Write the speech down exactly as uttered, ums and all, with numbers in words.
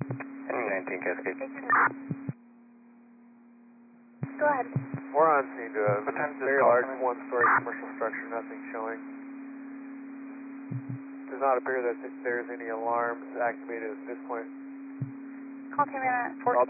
Heading nineteen Cascade. Go ahead. We're on scene to a What time is this very call large coming? one-story commercial structure, nothing showing. Does not appear that there's any alarms activated at this point. Call came in at fourteen.